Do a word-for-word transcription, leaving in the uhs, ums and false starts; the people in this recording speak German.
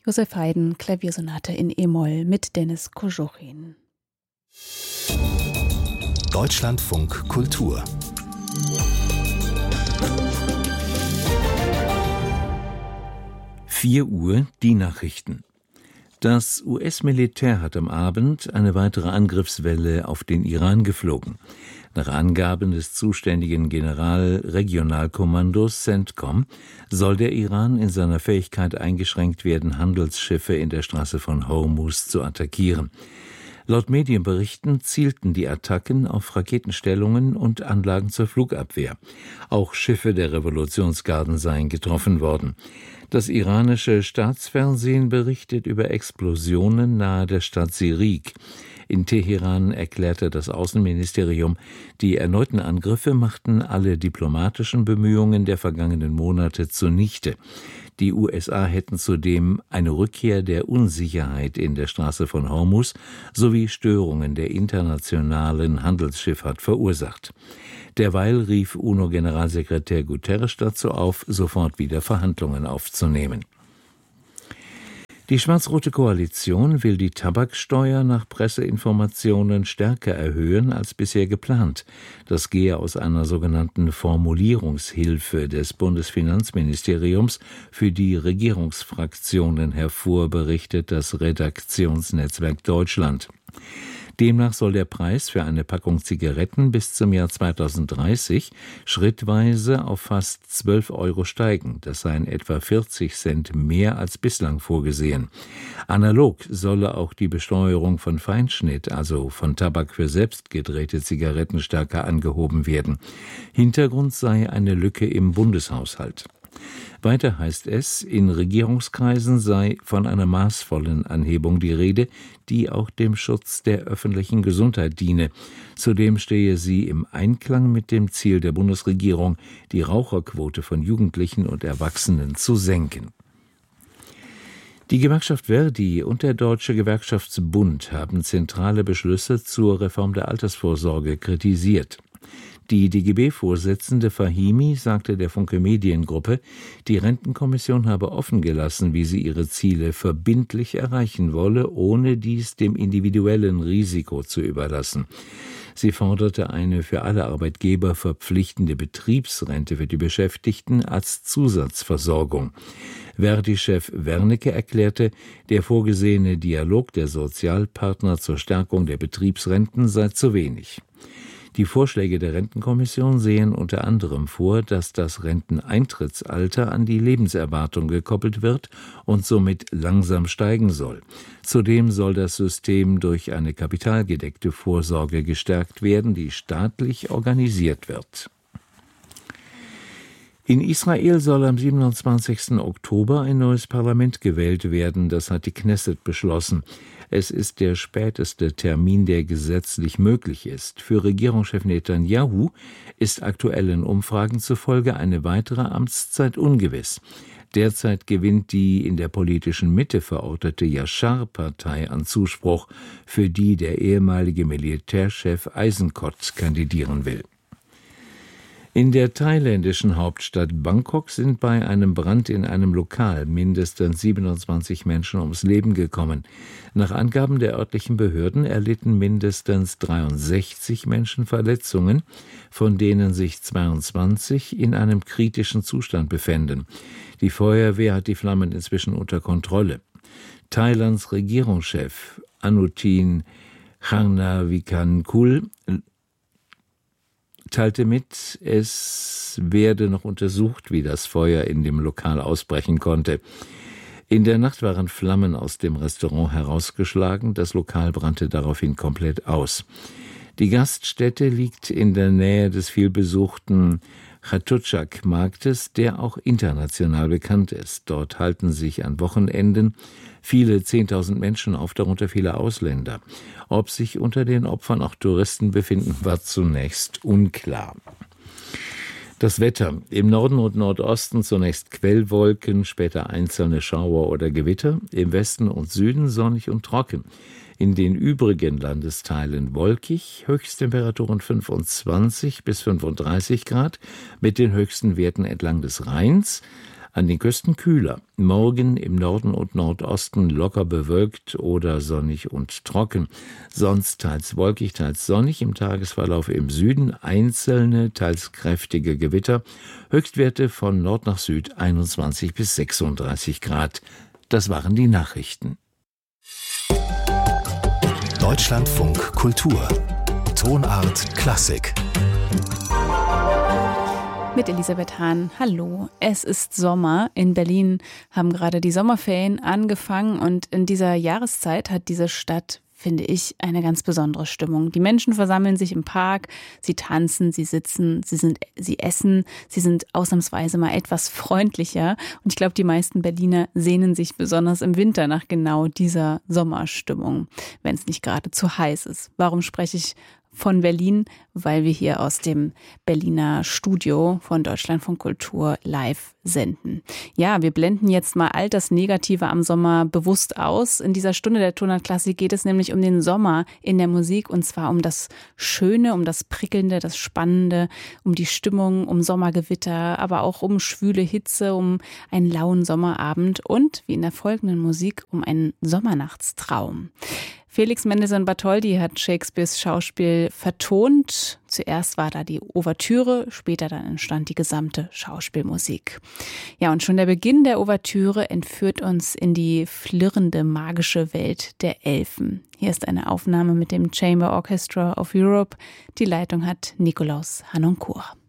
Josef Haydn, Klaviersonate in E-Moll mit Dennis Kojorin. Deutschlandfunk Kultur. vier Uhr, die Nachrichten. Das U S-Militär hat am Abend eine weitere Angriffswelle auf den Iran geflogen. Nach Angaben des zuständigen Generalregionalkommandos CENTCOM soll der Iran in seiner Fähigkeit eingeschränkt werden, Handelsschiffe in der Straße von Hormuz zu attackieren. Laut Medienberichten zielten die Attacken auf Raketenstellungen und Anlagen zur Flugabwehr. Auch Schiffe der Revolutionsgarden seien getroffen worden. Das iranische Staatsfernsehen berichtet über Explosionen nahe der Stadt Sirik. In Teheran erklärte das Außenministerium, die erneuten Angriffe machten alle diplomatischen Bemühungen der vergangenen Monate zunichte. Die U S A hätten zudem eine Rückkehr der Unsicherheit in der Straße von Hormuz sowie Störungen der internationalen Handelsschifffahrt verursacht. Derweil rief UNO-Generalsekretär Guterres dazu auf, sofort wieder Verhandlungen aufzunehmen. Die schwarz-rote Koalition will die Tabaksteuer nach Presseinformationen stärker erhöhen als bisher geplant. Das gehe aus einer sogenannten Formulierungshilfe des Bundesfinanzministeriums für die Regierungsfraktionen hervor, berichtet das Redaktionsnetzwerk Deutschland. Demnach soll der Preis für eine Packung Zigaretten bis zum Jahr zweitausenddreißig schrittweise auf fast zwölf Euro steigen. Das seien etwa vierzig Cent mehr als bislang vorgesehen. Analog solle auch die Besteuerung von Feinschnitt, also von Tabak für selbstgedrehte Zigaretten, stärker angehoben werden. Hintergrund sei eine Lücke im Bundeshaushalt. Weiter heißt es, in Regierungskreisen sei von einer maßvollen Anhebung die Rede, die auch dem Schutz der öffentlichen Gesundheit diene. Zudem stehe sie im Einklang mit dem Ziel der Bundesregierung, die Raucherquote von Jugendlichen und Erwachsenen zu senken. Die Gewerkschaft Verdi und der Deutsche Gewerkschaftsbund haben zentrale Beschlüsse zur Reform der Altersvorsorge kritisiert. Die D G B-Vorsitzende Fahimi sagte der Funke Mediengruppe, die Rentenkommission habe offen gelassen, wie sie ihre Ziele verbindlich erreichen wolle, ohne dies dem individuellen Risiko zu überlassen. Sie forderte eine für alle Arbeitgeber verpflichtende Betriebsrente für die Beschäftigten als Zusatzversorgung. Verdi-Chef Wernicke erklärte, der vorgesehene Dialog der Sozialpartner zur Stärkung der Betriebsrenten sei zu wenig. Die Vorschläge der Rentenkommission sehen unter anderem vor, dass das Renteneintrittsalter an die Lebenserwartung gekoppelt wird und somit langsam steigen soll. Zudem soll das System durch eine kapitalgedeckte Vorsorge gestärkt werden, die staatlich organisiert wird. In Israel soll am siebenundzwanzigsten Oktober ein neues Parlament gewählt werden, das hat die Knesset beschlossen. Es ist der späteste Termin, der gesetzlich möglich ist. Für Regierungschef Netanyahu ist aktuellen Umfragen zufolge eine weitere Amtszeit ungewiss. Derzeit gewinnt die in der politischen Mitte verortete Yashar-Partei an Zuspruch, für die der ehemalige Militärchef Eisenkot kandidieren will. In der thailändischen Hauptstadt Bangkok sind bei einem Brand in einem Lokal mindestens siebenundzwanzig Menschen ums Leben gekommen. Nach Angaben der örtlichen Behörden erlitten mindestens dreiundsechzig Menschen Verletzungen, von denen sich zweiundzwanzig in einem kritischen Zustand befänden. Die Feuerwehr hat die Flammen inzwischen unter Kontrolle. Thailands Regierungschef Anutin Charnvirakul teilte mit, es werde noch untersucht, wie das Feuer in dem Lokal ausbrechen konnte. In der Nacht waren Flammen aus dem Restaurant herausgeschlagen, das Lokal brannte daraufhin komplett aus. Die Gaststätte liegt in der Nähe des vielbesuchten Chatuchak-Marktes, der auch international bekannt ist. Dort halten sich an Wochenenden viele zehntausend Menschen auf, darunter viele Ausländer. Ob sich unter den Opfern auch Touristen befinden, war zunächst unklar. Das Wetter. Im Norden und Nordosten zunächst Quellwolken, später einzelne Schauer oder Gewitter, im Westen und Süden sonnig und trocken. In den übrigen Landesteilen wolkig, Höchsttemperaturen fünfundzwanzig bis fünfunddreißig Grad, mit den höchsten Werten entlang des Rheins. An den Küsten kühler. Morgen im Norden und Nordosten locker bewölkt oder sonnig und trocken. Sonst teils wolkig, teils sonnig. Im Tagesverlauf im Süden einzelne, teils kräftige Gewitter. Höchstwerte von Nord nach Süd einundzwanzig bis sechsunddreißig Grad. Das waren die Nachrichten. Deutschlandfunk Kultur. Tonart Klassik. Mit Elisabeth Hahn. Hallo. Es ist Sommer. In Berlin haben gerade die Sommerferien angefangen und in dieser Jahreszeit hat diese Stadt, finde ich, eine ganz besondere Stimmung. Die Menschen versammeln sich im Park, sie tanzen, sie sitzen, sie sind, sie essen, sie sind ausnahmsweise mal etwas freundlicher. Und ich glaube, die meisten Berliner sehnen sich besonders im Winter nach genau dieser Sommerstimmung, wenn es nicht gerade zu heiß ist. Warum spreche ich von Berlin? Weil wir hier aus dem Berliner Studio von Deutschlandfunk Kultur live senden. Ja, wir blenden jetzt mal all das Negative am Sommer bewusst aus. In dieser Stunde der Tonart Klassik geht es nämlich um den Sommer in der Musik und zwar um das Schöne, um das Prickelnde, das Spannende, um die Stimmung, um Sommergewitter, aber auch um schwüle Hitze, um einen lauen Sommerabend und, wie in der folgenden Musik, um einen Sommernachtstraum. Felix Mendelssohn Bartholdy hat Shakespeares Schauspiel vertont. Zuerst war da die Ouvertüre, später dann entstand die gesamte Schauspielmusik. Ja, und schon der Beginn der Ouvertüre entführt uns in die flirrende, magische Welt der Elfen. Hier ist eine Aufnahme mit dem Chamber Orchestra of Europe. Die Leitung hat Nikolaus Harnoncourt.